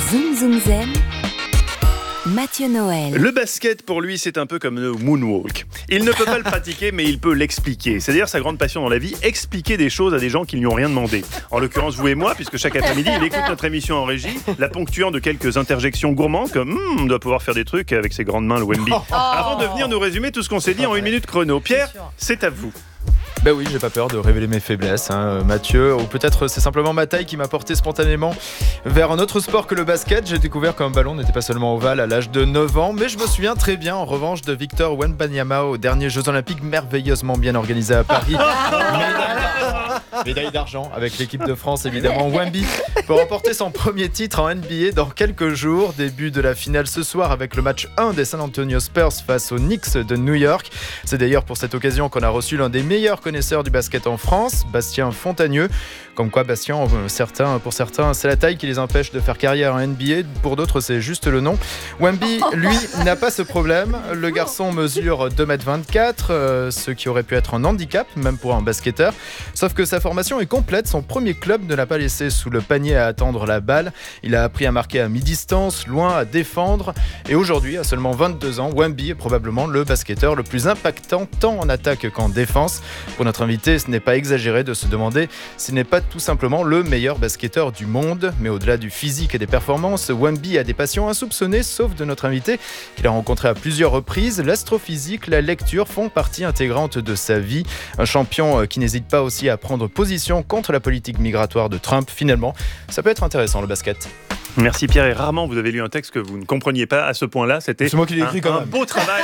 Zoom Zoom Zen, Mathieu Noël. Le basket, pour lui, c'est un peu comme le moonwalk. Il ne peut pas le pratiquer, mais il peut l'expliquer. C'est-à-dire sa grande passion dans la vie, expliquer des choses à des gens qui ne lui ont rien demandé. En l'occurrence, vous et moi, puisque chaque après-midi, il écoute notre émission en régie, la ponctuant de quelques interjections gourmands, comme « on doit pouvoir faire des trucs avec ses grandes mains, le Wemby ». Avant de venir nous résumer tout ce qu'on s'est dit en une minute chrono. Pierre, c'est à vous. Ben oui, j'ai pas peur de révéler mes faiblesses, Mathieu. Ou peut-être c'est simplement ma taille qui m'a porté spontanément vers un autre sport que le basket. J'ai découvert qu'un ballon n'était pas seulement ovale à l'âge de 9 ans, mais je me souviens très bien en revanche de Victor Wembanyama aux derniers Jeux Olympiques merveilleusement bien organisés à Paris. Médaille d'argent avec l'équipe de France évidemment. Wemby peut remporter son premier titre en NBA dans quelques jours. Début de la finale ce soir avec le match 1 des San Antonio Spurs face aux Knicks de New York. C'est d'ailleurs pour cette occasion qu'on a reçu l'un des meilleurs connaisseurs du basket en France, Bastien Fontagneux. Comme quoi Bastien, pour certains, c'est la taille qui les empêche de faire carrière en NBA. Pour d'autres, c'est juste le nom. Wemby, lui, n'a pas ce problème. Le garçon mesure 2m24, ce qui aurait pu être un handicap, même pour un basketteur. Sauf que sa formation est complète. Son premier club ne l'a pas laissé sous le panier à attendre la balle. Il a appris à marquer à mi-distance, loin, à défendre. Et aujourd'hui, à seulement 22 ans, Wemby est probablement le basketteur le plus impactant, tant en attaque qu'en défense. Pour notre invité, ce n'est pas exagéré de se demander s'il n'est pas tout simplement le meilleur basketteur du monde. Mais au-delà du physique et des performances, Wemby a des passions insoupçonnées, sauf de notre invité, qu'il a rencontré à plusieurs reprises. L'astrophysique, la lecture font partie intégrante de sa vie. Un champion qui n'hésite pas aussi à prendre position contre la politique migratoire de Trump. Finalement, ça peut être intéressant le basket. Merci Pierre, et rarement vous avez lu un texte que vous ne compreniez pas à ce point-là. C'était c'est moi qui l'ai écrit quand même. Un beau travail.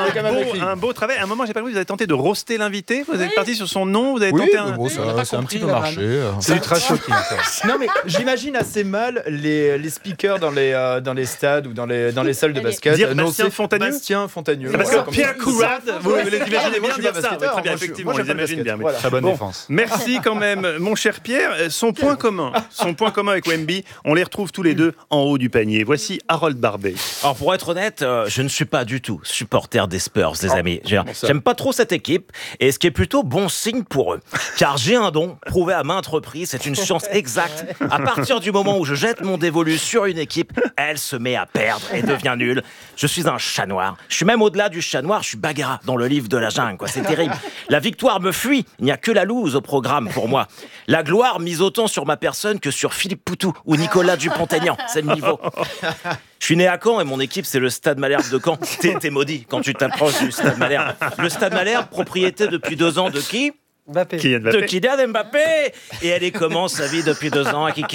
un beau travail. À un moment, j'ai pas compris, vous avez tenté de roaster l'invité. Vous êtes parti sur son nom. Vous avez tenté c'est un petit peu marché. C'est ultra shocking. Non mais j'imagine assez mal les speakers dans les stades ou dans les salles de basket. Dire Bastien Fontagneux. Bastien Fontagneux. Parce que Pierre Courade, vous les imaginez bien dire ça. Très bien, effectivement, je les imagine bien. Très bonne défense. Merci quand même, mon cher Pierre. Son point commun avec Wemby, on les retrouve tous les deux en haut du panier. Voici Harold Barbet. Alors pour être honnête, je ne suis pas du tout supporter des Spurs, les amis. J'aime pas trop cette équipe, et ce qui est plutôt bon signe pour eux. Car j'ai un don, prouvé à maintes reprises, c'est une science exacte. À partir du moment où je jette mon dévolu sur une équipe, elle se met à perdre et devient nulle. Je suis un chat noir. Je suis même au-delà du chat noir, je suis Bagheera dans le livre de la jungle, quoi. C'est terrible. La victoire me fuit, il n'y a que la loose au programme pour moi. La gloire mise autant sur ma personne que sur Philippe Poutou ou Nicolas Dupont-Aignan, c'est le niveau. Je suis né à Caen et mon équipe c'est le Stade Malherbe de Caen. T'es maudit quand tu t'approches du Stade Malherbe. Le Stade Malherbe, propriété depuis 2 ans de qui ? Mbappé. De Kylian Mbappé. Et elle est comment sa vie depuis 2 ans à Kiki ?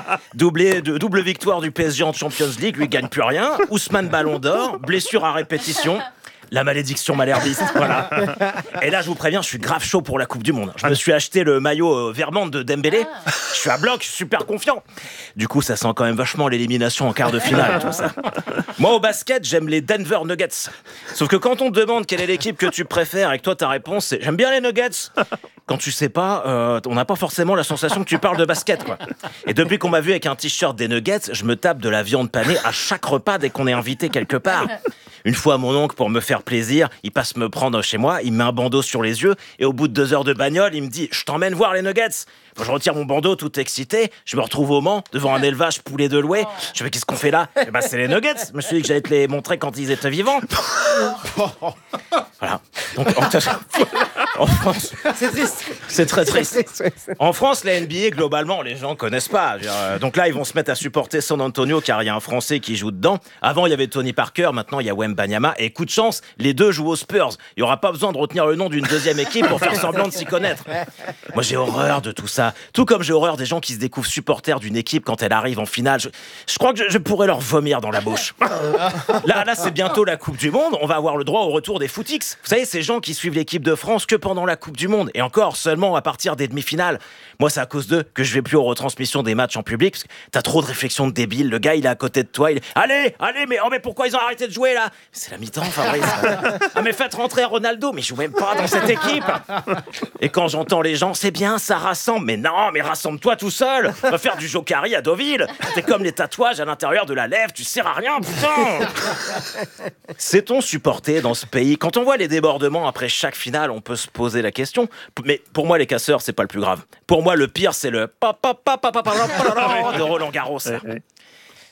Double victoire du PSG en Champions League, lui gagne plus rien. Ousmane Ballon d'Or, blessure à répétition. La malédiction malherbiste, voilà. Et là, je vous préviens, je suis grave chaud pour la Coupe du Monde. Je me suis acheté le maillot Vermont de Dembélé. Je suis à bloc, super confiant. Du coup, ça sent quand même vachement l'élimination en quart de finale, tout ça. Moi, au basket, j'aime les Denver Nuggets. Sauf que quand on te demande quelle est l'équipe que tu préfères et que toi, ta réponse, c'est « J'aime bien les Nuggets », quand tu sais pas, on n'a pas forcément la sensation que tu parles de basket, quoi. Et depuis qu'on m'a vu avec un t-shirt des Nuggets, je me tape de la viande panée à chaque repas dès qu'on est invité quelque part. Une fois, mon oncle, pour me faire plaisir, il passe me prendre chez moi, il me met un bandeau sur les yeux, et au bout de 2 heures de bagnole, il me dit « Je t'emmène voir les Nuggets ». Quand je retire mon bandeau tout excité, je me retrouve au Mans, devant un élevage poulet de loué. Je me dis « Qu'est-ce qu'on fait là ?» C'est les Nuggets. Je me suis dit que j'allais te les montrer quand ils étaient vivants. Voilà. Donc, en France, c'est triste. C'est très triste. En France, la NBA, globalement, les gens connaissent pas. Donc là, ils vont se mettre à supporter San Antonio car il y a un Français qui joue dedans. Avant, il y avait Tony Parker, maintenant, il y a Wembanyama. Et coup de chance, les deux jouent aux Spurs. Il n'y aura pas besoin de retenir le nom d'une deuxième équipe pour faire semblant de s'y connaître. Moi, j'ai horreur de tout ça. Tout comme j'ai horreur des gens qui se découvrent supporters d'une équipe quand elle arrive en finale. Je crois que je pourrais leur vomir dans la bouche. Là, c'est bientôt la Coupe du Monde. On va avoir le droit au retour des footix. Vous savez, ces gens qui suivent l'équipe de France que pendant la Coupe du Monde. Et encore, seulement à partir des demi-finales. Moi, c'est à cause d'eux que je vais plus aux retransmissions des matchs en public. Parce que t'as trop de réflexions de débiles. Le gars, il est à côté de toi. Allez, mais pourquoi ils ont arrêté de jouer, là ? C'est la mi-temps, Fabrice. Ah, mais faites rentrer Ronaldo. Mais je joue même pas dans cette équipe. Et quand j'entends les gens, c'est bien, ça rassemble. Mais non, mais rassemble-toi tout seul. Va faire du jokari à Deauville. T'es comme les tatouages à l'intérieur de la lèvre. Tu sers à rien, putain. Sait-on supporter dans ce pays ? Quand on voit les débordements après chaque finale, on peut se poser la question. Mais pour moi, les casseurs, c'est pas le plus grave. Pour moi, le pire, c'est le de Roland Garros.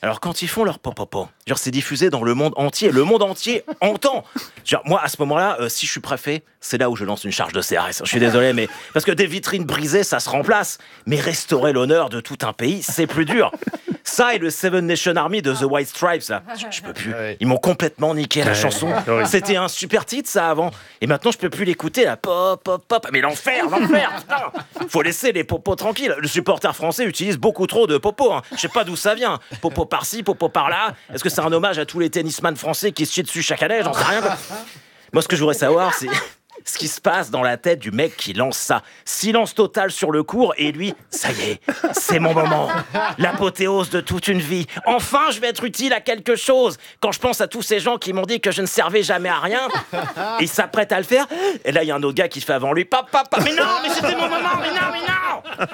Alors quand ils font leur popopo, genre c'est diffusé dans le monde entier, le monde entier entend. Genre moi à ce moment-là, si je suis préfet, c'est là où je lance une charge de CRS. Je suis désolé, mais parce que des vitrines brisées, ça se remplace. Mais restaurer l'honneur de tout un pays, c'est plus dur. Ça et le Seven Nation Army de The White Stripes, là, je peux plus. Ils m'ont complètement niqué la chanson. C'était un super titre ça avant, et maintenant je peux plus l'écouter là. Pop, pop, pop. Mais l'enfer, putain. Faut laisser les popos tranquilles. Le supporter français utilise beaucoup trop de popos. Hein. Je sais pas d'où ça vient. Popo par-ci, popo par-là. Est-ce que c'est un hommage à tous les tennisman français qui se chient dessus chaque année? J'en sais rien. Moi, ce que je voudrais savoir, c'est ce qui se passe dans la tête du mec qui lance ça. Silence total sur le cours et lui, ça y est, c'est mon moment. L'apothéose de toute une vie. Enfin, je vais être utile à quelque chose. Quand je pense à tous ces gens qui m'ont dit que je ne servais jamais à rien, ils s'apprêtent à le faire. Et là, il y a un autre gars qui fait avant lui. Papa, mais non, mais c'était mon moment, mais non.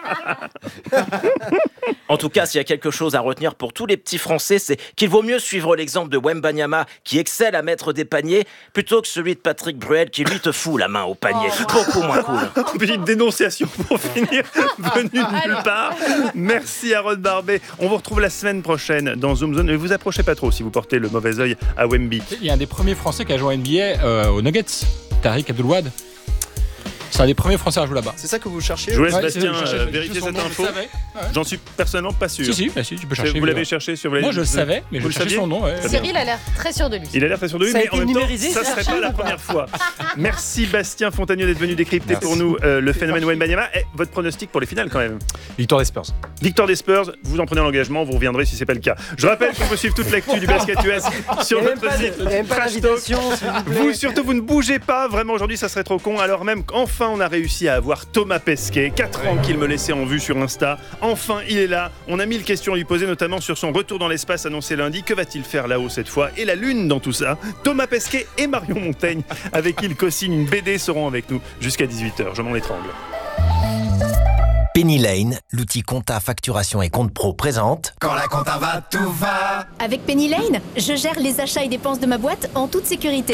En tout cas, s'il y a quelque chose à retenir pour tous les petits Français, c'est qu'il vaut mieux suivre l'exemple de Wembanyama qui excelle à mettre des paniers plutôt que celui de Patrick Bruel qui lui te fout la main au panier. Beaucoup moins cool. Petite dénonciation pour finir, venue de nulle part. Merci Aaron Barbet. On vous retrouve la semaine prochaine dans Zoom Zone. Ne vous approchez pas trop si vous portez le mauvais œil à Wemby. Il y a un des premiers Français qui a joué en NBA aux Nuggets, Tariq Abdul-Wahad. C'est un des premiers Français à jouer là-bas. C'est ça que vous cherchez? Je vous laisse Bastien vérifier cette info. J'en suis personnellement pas sûr. Si, tu peux chercher. Vous l'avez cherché sur Moi je le savais, mais je cherchais son nom. Ouais. Cyril a l'air très sûr de lui. Il a l'air très sûr de lui, mais en même temps, ça serait pas la première fois. Merci Bastien Fontanieu d'être venu décrypter pour nous le phénomène Wembanyama. Et votre pronostic pour les finales quand même? Victoire des Spurs. Victoire des Spurs, vous en prenez l'engagement, vous reviendrez si c'est pas le cas. Je rappelle qu'on peut suivre toute l'actu du basket US sur notre site Trash Talk. Vous surtout, vous ne bougez pas, vraiment aujourd'hui ça serait trop con, alors même qu'enfin on a réussi à avoir Thomas Pesquet, 4 ans qu'il me laissait en vue sur Insta. Enfin, il est là. On a 1000 questions à lui poser, notamment sur son retour dans l'espace annoncé lundi. Que va-t-il faire là-haut cette fois? Et la Lune dans tout ça. Thomas Pesquet et Marion Montaigne, avec qui il co-signe une BD, seront avec nous jusqu'à 18h. Je m'en étrangle. Penny Lane, l'outil compta, facturation et compte pro présente. Quand la compta va, tout va. Avec Penny Lane, je gère les achats et dépenses de ma boîte en toute sécurité.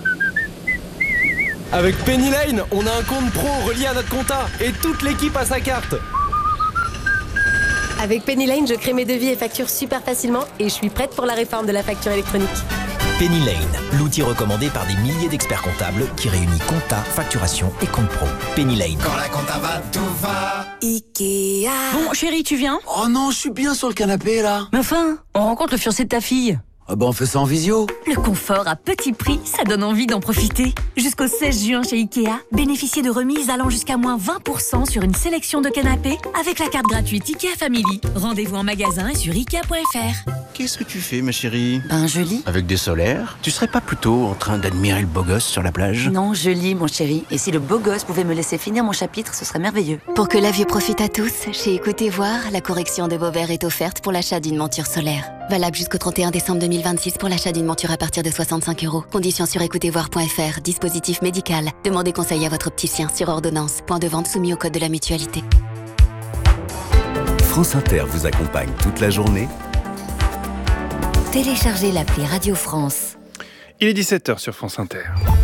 Avec Penny Lane, on a un compte pro relié à notre compta et toute l'équipe a sa carte. Avec Penny Lane, je crée mes devis et factures super facilement et je suis prête pour la réforme de la facture électronique. Penny Lane, l'outil recommandé par des milliers d'experts comptables qui réunit compta, facturation et compte pro. Penny Lane. Quand la compta va, tout va. Ikea. Bon, chérie, tu viens? Oh non, je suis bien sur le canapé là. Mais enfin, on rencontre le fiancé de ta fille. Ah bah on fait ça en visio. Le confort à petit prix, ça donne envie d'en profiter. Jusqu'au 16 juin chez Ikea, bénéficiez de remises allant jusqu'à moins 20% sur une sélection de canapés avec la carte gratuite Ikea Family. Rendez-vous en magasin et sur Ikea.fr. Qu'est-ce que tu fais, ma chérie? Ben, je lis. Avec des solaires? Tu serais pas plutôt en train d'admirer le beau gosse sur la plage? Non, je lis, mon chéri. Et si le beau gosse pouvait me laisser finir mon chapitre, ce serait merveilleux. Pour que la vue profite à tous, chez Écoutez Voir, la correction de vos verres est offerte pour l'achat d'une monture solaire. Valable jusqu'au 31 décembre 2026 pour l'achat d'une monture à partir de 65 €. Conditions sur écoutezvoir.fr. Dispositif médical. Demandez conseil à votre opticien sur ordonnance. Point de vente soumis au code de la mutualité. France Inter vous accompagne toute la journée. Téléchargez l'appli Radio France. Il est 17h sur France Inter.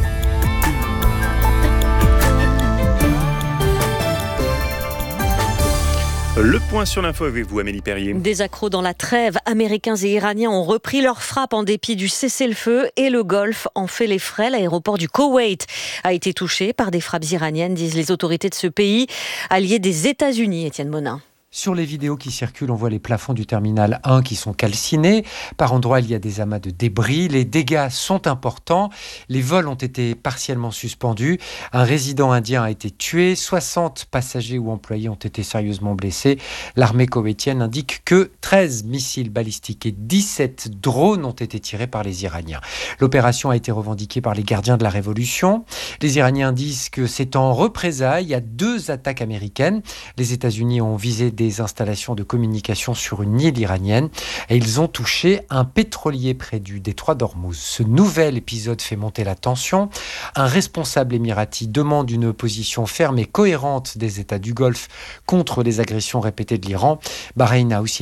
Le point sur l'info avec vous, Amélie Perrier. Des accros dans la trêve. Américains et Iraniens ont repris leur frappe en dépit du cessez-le-feu et le Golfe en fait les frais. L'aéroport du Koweït a été touché par des frappes iraniennes, disent les autorités de ce pays, allié des États-Unis. Étienne Monin. Sur les vidéos qui circulent, on voit les plafonds du terminal 1 qui sont calcinés. Par endroits, il y a des amas de débris. Les dégâts sont importants. Les vols ont été partiellement suspendus. Un résident indien a été tué. 60 passagers ou employés ont été sérieusement blessés. L'armée koweïtienne indique que 13 missiles balistiques et 17 drones ont été tirés par les Iraniens. L'opération a été revendiquée par les gardiens de la Révolution. Les Iraniens disent que c'est en représailles à 2 attaques américaines. Les États-Unis ont visé des installations de communication sur une île iranienne et ils ont touché un pétrolier près du détroit d'Ormuz. Ce nouvel épisode fait monter la tension. Un responsable émirati demande une position ferme et cohérente des États du Golfe contre les agressions répétées de l'Iran. Bahreïn a aussi été visé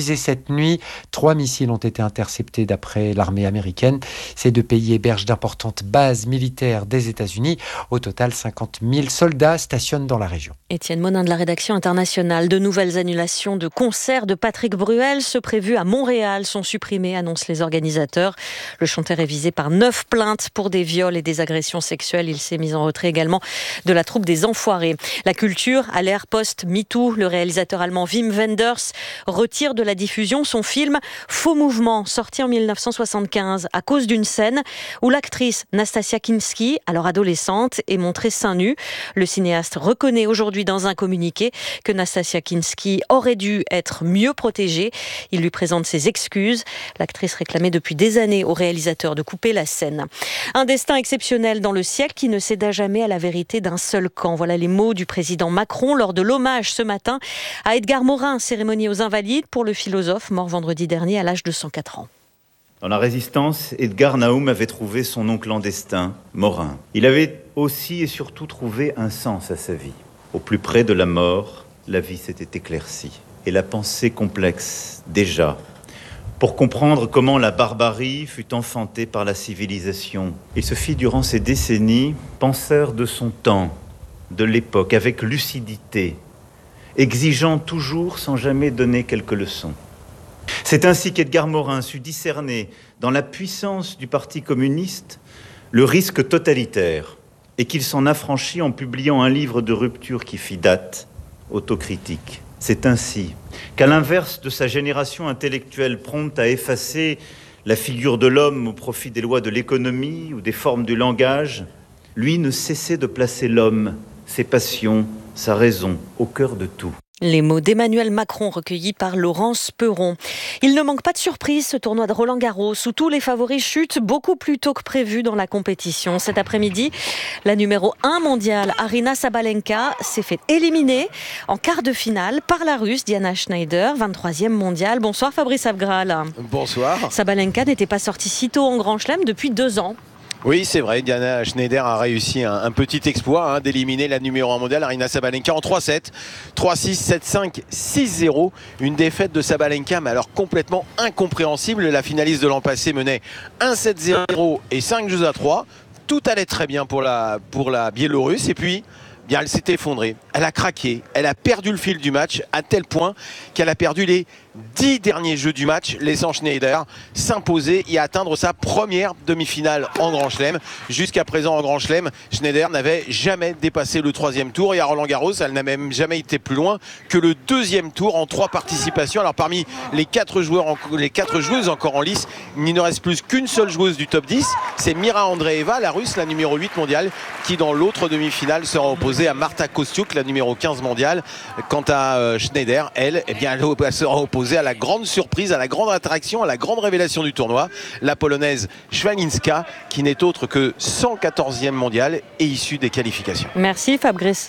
visés cette nuit. 3 missiles ont été interceptés d'après l'armée américaine. Ces 2 pays hébergent d'importantes bases militaires des États-Unis. Au total, 50 000 soldats stationnent dans la région. Étienne Monin de la rédaction internationale. De nouvelles annulations de concerts de Patrick Bruel, ceux prévus à Montréal, sont supprimés, annoncent les organisateurs. Le chanteur est visé par 9 plaintes pour des viols et des agressions sexuelles. Il s'est mis en retrait également de la troupe des Enfoirés. La culture à l'ère post-MeToo. Le réalisateur allemand Wim Wenders retire de la diffusion son film Faux Mouvement, sorti en 1975, à cause d'une scène où l'actrice Nastasia Kinski, alors adolescente, est montrée seins nus. Le cinéaste reconnaît aujourd'hui dans un communiqué que Nastasia Kinski aurait dû être mieux protégée. Il lui présente ses excuses. L'actrice réclamait depuis des années au réalisateur de couper la scène. Un destin exceptionnel dans le siècle qui ne céda jamais à la vérité d'un seul camp. Voilà les mots du président Macron lors de l'hommage ce matin à Edgar Morin, cérémonie aux Invalides pour le philosophe mort vendredi dernier à l'âge de 104 ans. Dans la Résistance, Edgar Naum avait trouvé son nom clandestin, Morin. Il avait aussi et surtout trouvé un sens à sa vie. Au plus près de la mort, la vie s'était éclaircie. Et la pensée complexe, déjà, pour comprendre comment la barbarie fut enfantée par la civilisation. Il se fit durant ces décennies penseur de son temps, de l'époque, avec lucidité, exigeant toujours sans jamais donner quelques leçons. C'est ainsi qu'Edgar Morin sut discerner dans la puissance du Parti communiste le risque totalitaire et qu'il s'en affranchit en publiant un livre de rupture qui fit date, Autocritique. C'est ainsi qu'à l'inverse de sa génération intellectuelle prompte à effacer la figure de l'homme au profit des lois de l'économie ou des formes du langage, lui ne cessait de placer l'homme, ses passions, sa raison au cœur de tout. Les mots d'Emmanuel Macron recueillis par Laurence Perron. Il ne manque pas de surprise, ce tournoi de Roland-Garros où tous les favoris chutent beaucoup plus tôt que prévu dans la compétition. Cet après-midi, la numéro 1 mondiale, Aryna Sabalenka, s'est fait éliminer en quart de finale par la Russe Diana Schneider, 23e mondiale. Bonsoir Fabrice Abgral. Bonsoir. Sabalenka n'était pas sortie si tôt en Grand Chelem depuis 2 ans. Oui, c'est vrai, Diana Schneider a réussi un petit exploit d'éliminer la numéro 1 mondiale, Aryna Sabalenka, en 3-7. 3-6, 7-5, 6-0. Une défaite de Sabalenka, mais alors complètement incompréhensible. La finaliste de l'an passé menait 1-7-0 et 5-3. Tout allait très bien pour la Biélorusse. Et puis, bien, elle s'est effondrée. Elle a craqué. Elle a perdu le fil du match à tel point qu'elle a perdu les 10 derniers jeux du match, laissant Schneider s'imposer et atteindre sa première demi-finale en Grand Chelem. Jusqu'à présent en Grand Chelem, Schneider n'avait jamais dépassé le 3e tour et à Roland-Garros, elle n'a même jamais été plus loin que le 2e tour en 3 participations. Alors parmi les 4 joueuses encore en lice, il ne reste plus qu'une seule joueuse du top 10, c'est Mira Andreeva, la Russe, la numéro 8 mondiale, qui dans l'autre demi-finale sera opposée à Marta Kostyuk, la numéro 15 mondiale. Quant à Schneider, elle sera opposée à la grande surprise, à la grande attraction, à la grande révélation du tournoi, la polonaise Schwalinska, qui n'est autre que 114e mondiale et issue des qualifications. Merci Fabrice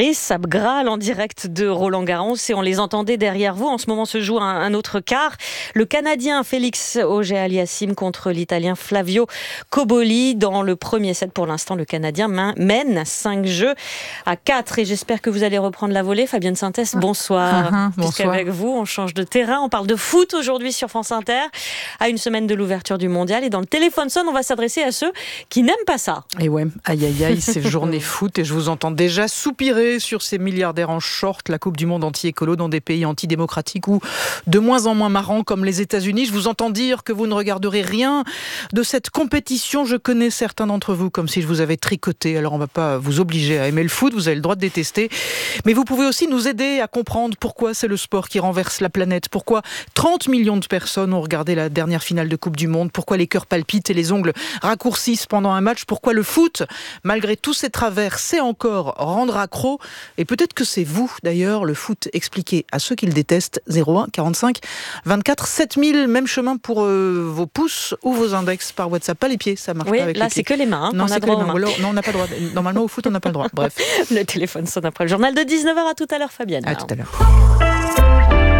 Abgral en direct de Roland-Garros et on les entendait derrière vous. En ce moment se joue un autre quart. Le Canadien Félix Auger-Aliassime contre l'Italien Flavio Cobolli. Dans le premier set, pour l'instant, le Canadien mène 5 jeux à 4 et j'espère que vous allez reprendre la volée. Fabienne Sintès, bonsoir. Puisqu'avec vous, on change de terrain. On parle de foot aujourd'hui sur France Inter, à une semaine de l'ouverture du mondial. Et dans le téléphone sonne, on va s'adresser à ceux qui n'aiment pas ça. Et ouais, aïe aïe aïe, c'est journée foot et je vous entends déjà soupirer sur ces milliardaires en short, la Coupe du Monde anti-écolo dans des pays antidémocratiques ou de moins en moins marrants comme les États-Unis. Je vous entends dire que vous ne regarderez rien de cette compétition. Je connais certains d'entre vous comme si je vous avais tricoté. Alors on ne va pas vous obliger à aimer le foot, vous avez le droit de détester. Mais vous pouvez aussi nous aider à comprendre pourquoi c'est le sport qui renverse la planète. Pourquoi 30 millions de personnes ont regardé la dernière finale de Coupe du Monde? Pourquoi les cœurs palpitent et les ongles raccourcissent pendant un match? Pourquoi le foot, malgré tous ses travers, sait encore rendre accro? Et peut-être que c'est vous, d'ailleurs, le foot expliqué à ceux qui le détestent. 01 45 24 7000, même chemin pour vos pouces ou vos index par WhatsApp. Pas les pieds, ça marche pas avec les pieds. Là, c'est que les mains. Non, c'est que les mains. Alors, non, on n'a pas le droit. Normalement, au foot, on n'a pas le droit. Bref. Le téléphone sonne après le journal de 19h. À tout à l'heure, Fabienne. À tout à l'heure.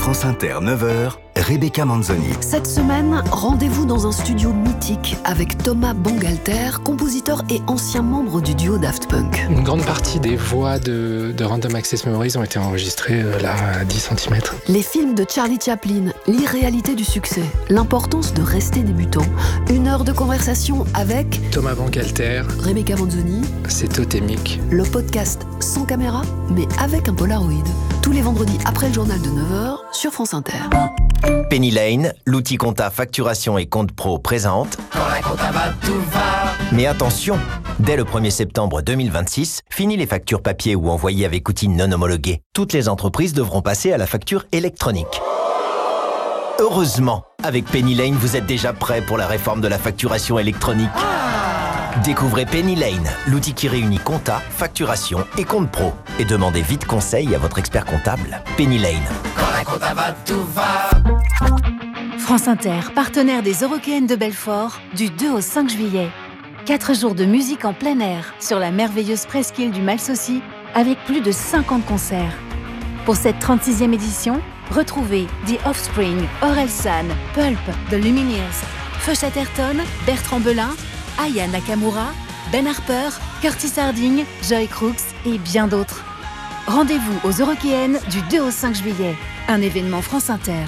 France Inter, 9h, Rebecca Manzoni. Cette semaine, rendez-vous dans un studio mythique avec Thomas Bangalter, compositeur et ancien membre du duo Daft Punk. Une grande partie des voix de Random Access Memories ont été enregistrées là à 10 cm. Les films de Charlie Chaplin, l'irréalité du succès, l'importance de rester débutant, 1 heure de conversation avec Thomas Bangalter, Rebecca Manzoni. C'est totémique. Le podcast sans caméra, mais avec un Polaroid. Tous les vendredis après le journal de 9h sur France Inter. Penny Lane, l'outil compta facturation et compte pro présente. Quand la compta va, tout va. Mais attention, dès le 1er septembre 2026, fini les factures papier ou envoyées avec outils non homologués. Toutes les entreprises devront passer à la facture électronique. Heureusement, avec Penny Lane, vous êtes déjà prêt pour la réforme de la facturation électronique. Découvrez Penny Lane, l'outil qui réunit compta, facturation et compte pro. Et demandez vite conseil à votre expert comptable. Penny Lane. Quand la compta va, tout va. France Inter, partenaire des Eurockéennes de Belfort, du 2 au 5 juillet. 4 jours de musique en plein air sur la merveilleuse presqu'île du Malsaucy, avec plus de 50 concerts. Pour cette 36e édition, retrouvez The Offspring, Orelsan, Pulp, The Lumineers, Feu Chatterton, Bertrand Belin, Aya Nakamura, Ben Harper, Curtis Harding, Joy Crooks et bien d'autres. Rendez-vous aux Eurockéennes du 2 au 5 juillet. Un événement France Inter.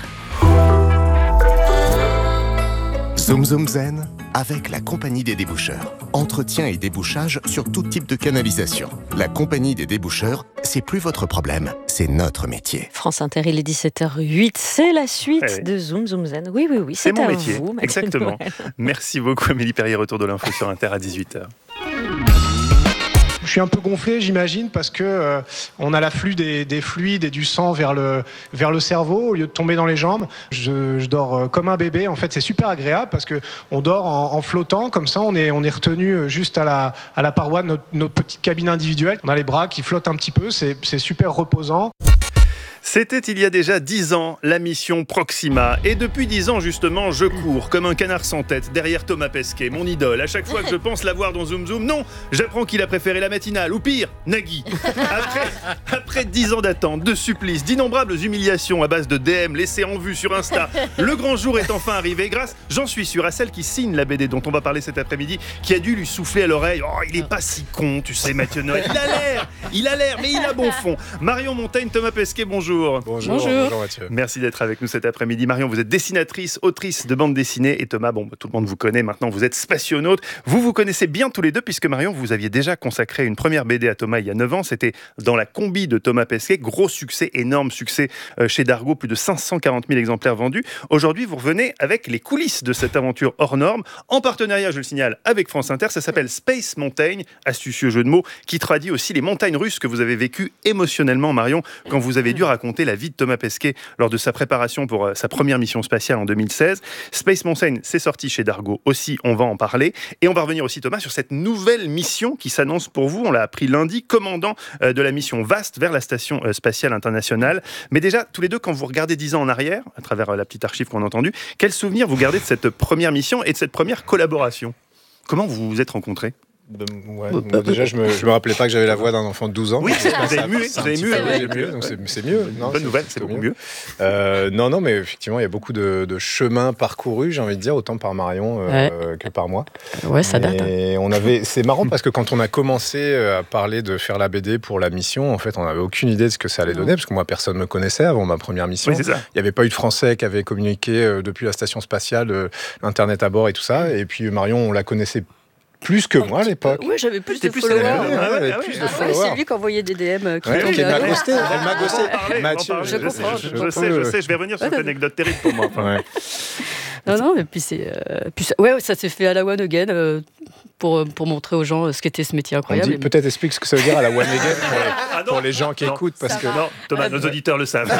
Zoom Zoom Zen avec la Compagnie des déboucheurs. Entretien et débouchage sur tout type de canalisation. La Compagnie des déboucheurs, c'est plus votre problème, c'est notre métier. France Inter, il est 17h08, c'est la suite de Zoom Zoom Zen. Oui, c'est mon métier. Vous, exactement. Merci beaucoup Amélie Perrier, retour de l'info sur Inter à 18h. Je suis un peu gonflé, j'imagine, parce que on a l'afflux des fluides et du sang vers le cerveau au lieu de tomber dans les jambes. Je dors comme un bébé. En fait, c'est super agréable parce que on dort en flottant, comme ça, on est retenu juste à la paroi de notre petite cabine individuelle. On a les bras qui flottent un petit peu, c'est super reposant. C'était il y a déjà 10 ans, la mission Proxima. Et depuis 10 ans, justement, je cours comme un canard sans tête derrière Thomas Pesquet, mon idole. À chaque fois que je pense l'avoir dans Zoom Zoom, non, j'apprends qu'il a préféré la matinale, ou pire, Nagui. Après 10 ans d'attente, de supplices, d'innombrables humiliations à base de DM laissés en vue sur Insta, le grand jour est enfin arrivé grâce, j'en suis sûr, à celle qui signe la BD dont on va parler cet après-midi, qui a dû lui souffler à l'oreille. Oh, il est pas si con, tu sais, Mathieu Noël. Il a l'air, mais il a bon fond. Marion Montaigne, Thomas Pesquet, bonjour. Bonjour Mathieu. Merci d'être avec nous cet après-midi. Marion, vous êtes dessinatrice, autrice de bande dessinée. Et Thomas, tout le monde vous connaît maintenant, vous êtes spationaute. Vous vous connaissez bien tous les deux, puisque Marion, vous aviez déjà consacré une première BD à Thomas il y a 9 ans. C'était dans la combi de Thomas Pesquet. Gros succès, énorme succès chez Dargaud, plus de 540 000 exemplaires vendus. Aujourd'hui, vous revenez avec les coulisses de cette aventure hors norme, en partenariat, je le signale, avec France Inter. Ça s'appelle Space Mountain, astucieux jeu de mots, qui traduit aussi les montagnes russes que vous avez vécues émotionnellement, Marion, quand vous avez dû raconter la vie de Thomas Pesquet lors de sa préparation pour sa première mission spatiale en 2016. Space Mountain, c'est sorti chez Dargaud aussi, on va en parler. Et on va revenir aussi, Thomas, sur cette nouvelle mission qui s'annonce pour vous. On l'a appris lundi, commandant de la mission VAST vers la Station Spatiale Internationale. Mais déjà, tous les deux, quand vous regardez 10 ans en arrière, à travers la petite archive qu'on a entendue, quel souvenir vous gardez de cette première mission et de cette première collaboration ? Comment vous vous êtes rencontrés ? Déjà, je me rappelais pas que j'avais la voix d'un enfant de 12 ans. Oui, vous avez mué. Donc c'est mieux. Non, bonne nouvelle, c'est beaucoup mieux. Non, mais effectivement, il y a beaucoup de chemins parcourus, j'ai envie de dire, autant par Marion que par moi. Ouais, ça date. Et c'est marrant parce que quand on a commencé à parler de faire la BD pour la mission, en fait, on n'avait aucune idée de ce que ça allait donner, parce que moi, personne ne me connaissait avant ma première mission. Oui, c'est ça. Il n'y avait pas eu de Français qui avait communiqué depuis la station spatiale, Internet à bord et tout ça. Et puis Marion, on la connaissait plus que moi à l'époque. Oui, j'avais plus de followers. C'est lui qui envoyait des DM. Elle m'a ghosté. Mathieu, je sais, je vais revenir sur cette anecdote terrible pour moi. Non, mais puis ça s'est fait à la One Again pour montrer aux gens ce qu'était ce métier incroyable. Peut-être explique ce que ça veut dire à la One Again pour les gens qui écoutent. Parce que... Non, Thomas, nos auditeurs le savent.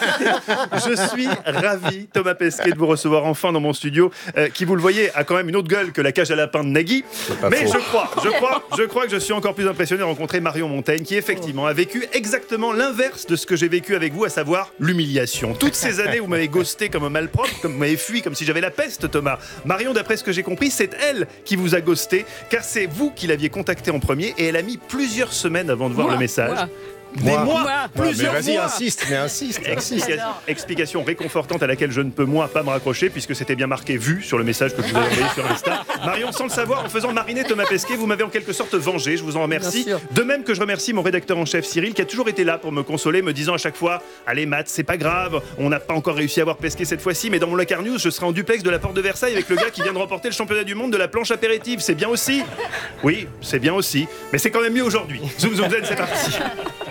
Je suis ravi, Thomas Pesquet, de vous recevoir enfin dans mon studio, qui, vous le voyez, a quand même une autre gueule que la cage à lapin de Nagui. Mais je crois que je suis encore plus impressionné de rencontrer Marion Montaigne, qui effectivement a vécu exactement l'inverse de ce que j'ai vécu avec vous, à savoir l'humiliation. Toutes ces années, vous m'avez ghosté comme un malpropre, comme vous m'avez fui comme si j'avais la peste, Thomas. Marion, d'après ce que j'ai compris, c'est elle qui vous a ghosté, car c'est vous qui l'aviez contactée en premier, et elle a mis plusieurs semaines avant de voir le message. Plusieurs mais vas-y, mois. insiste. Explication réconfortante à laquelle je ne peux moi pas me raccrocher puisque c'était bien marqué vu sur le message que je vous avais envoyé sur Insta. Marion, sans le savoir, en faisant mariner Thomas Pesquet, vous m'avez en quelque sorte vengé, je vous en remercie. De même que je remercie mon rédacteur en chef Cyril qui a toujours été là pour me consoler, me disant à chaque fois « Allez Matt, c'est pas grave, on n'a pas encore réussi à voir Pesquet cette fois-ci, mais dans mon Locar News, je serai en duplex de la Porte de Versailles avec le gars qui vient de remporter le championnat du monde de la planche apéritive. C'est bien aussi ?» Oui, c'est bien aussi, mais c'est quand même mieux aujourd'hui. Zoom Zoom Zen, c'est parti.